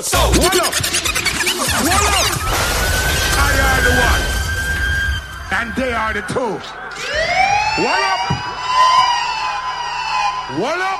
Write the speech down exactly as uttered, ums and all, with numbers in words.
So, what up? What up? I are the one, and they are the two. What up? What up?